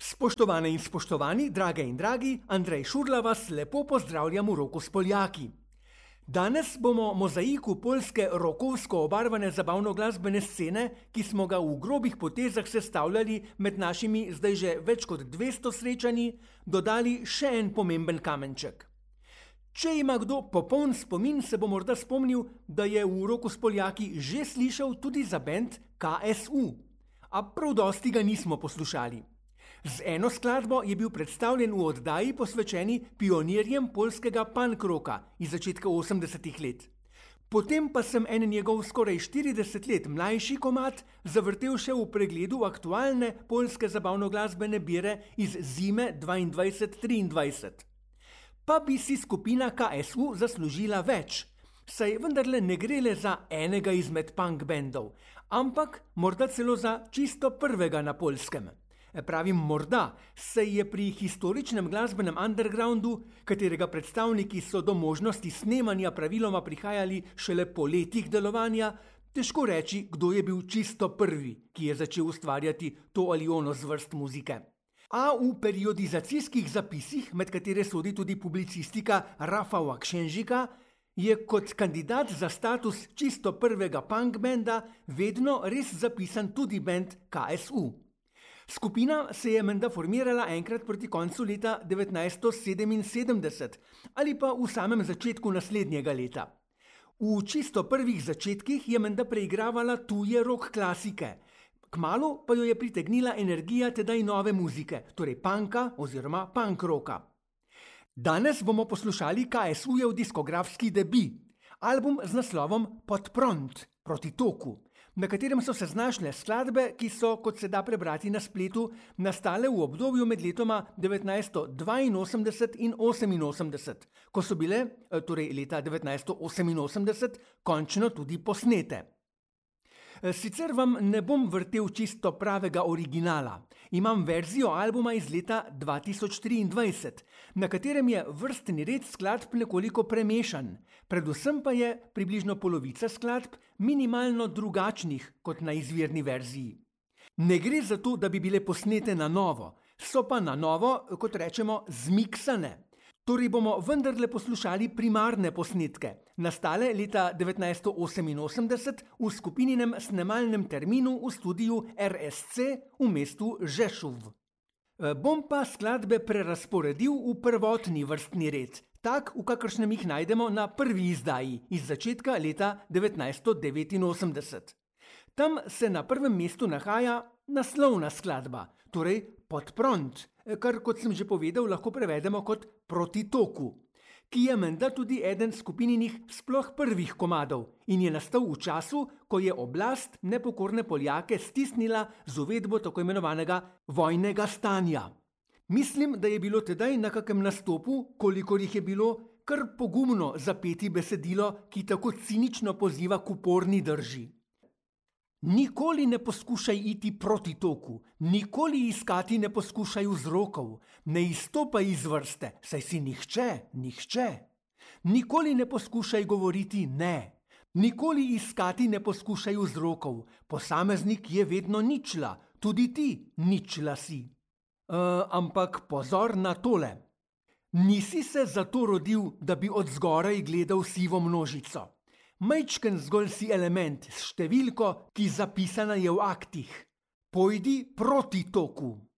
Spoštovane in spoštovani, drage in dragi, Andrej Šurla vas lepo pozdravljam v Roku s Poljaki. Danes bomo mozaiku poljske rokovsko obarvane zabavno-glasbene scene, ki smo ga v grobih potezah sestavljali med našimi zdaj že več kot 200 srečanji, dodali še en pomemben kamenček. Če ima kdo popoln spomin, se bo morda spomnil, da je v Roku s Poljaki že slišal tudi za bend KSU, a prav dosti ga nismo poslušali. Z eno skladbo je bil predstavljen v oddaji posvečeni pionirjem poljskega punk rocka iz začetka 80-ih let. Potem pa sem en njegov skoraj 40 let mlajši komad zavrtel še v pregledu aktualne poljske zabavno-glasbene bire iz zime 22-23. Pa bi si skupina KSU zaslužila več, saj vendarle ne gre le za enega izmed punk bendov, ampak morda celo za čisto prvega na Poljskem. Pravim morda, saj je pri historičnem glasbenem undergroundu, katerega predstavniki so do možnosti snemanja praviloma prihajali šele po letih delovanja, težko reči, kdo je bil čisto prvi, ki je začel ustvarjati to ali ono zvrst muzike. A v periodizacijskih zapisih, med katere sodi tudi publicistika Rafała Księżyka, je kot kandidat za status čisto prvega punk benda vedno res zapisan tudi bend KSU. Skupina se je menda formirala enkrat proti koncu leta 1977 ali pa v samem začetku naslednjega leta. V čisto prvih začetkih je menda preigravala tuje rock klasike, kmalu pa jo je pritegnila energija tedaj nove muzike, torej punka oziroma punk rocka. Danes bomo poslušali KSU-jev diskografski debi, album z naslovom Pod pront, proti toku, na katerem so se znašle skladbe, ki so, kot se da prebrati na spletu, nastale v obdobju med letoma 1982 in 1988, ko so bile, torej leta 1988, končno tudi posnete. Sicer vam ne bom vrtel čisto pravega originala. Imam verzijo albuma iz leta 2023, na katerem je vrstni red skladb nekoliko premešan, predvsem pa je približno polovica skladb minimalno drugačnih kot na izvirni verziji. Ne gre za to, da bi bile posnete na novo, so pa na novo, kot rečemo, zmiksane. Torej bomo vendarle poslušali primarne posnetke, nastale leta 1988 v skupininem snemalnem terminu v studiu RSC v mestu Žešuv. Bom pa skladbe prerasporedil v prvotni vrstni red, tak, v kakršnem jih najdemo na prvi izdaji iz začetka leta 1989. Tam se na prvem mestu nahaja naslovna skladba, torej Pod pront, kar, kot sem že povedal, lahko prevedemo kot Proti toku, ki je menda tudi eden skupininih sploh prvih komadov in je nastal v času, ko je oblast nepokorne Poljake stisnila z uvedbo tako imenovanega vojnega stanja. Mislim, da je bilo tedaj na kakem nastopu, kolikor jih je bilo, kar pogumno zapeti besedilo, ki tako cinično poziva k uporni drži. Nikoli ne poskušaj iti proti toku, nikoli iskati ne poskušaj vzrokov, ne izstopaj iz vrste, saj si nihče. Nikoli ne poskušaj govoriti ne, nikoli iskati ne poskušaj vzrokov, posameznik je vedno ničla, tudi ti ničla si. Ampak pozor na tole. Nisi se zato rodil, da bi od zgoraj gledal sivo množico. Majčken zgolj si element s številko, ki zapisana je v aktih. Pojdi proti toku.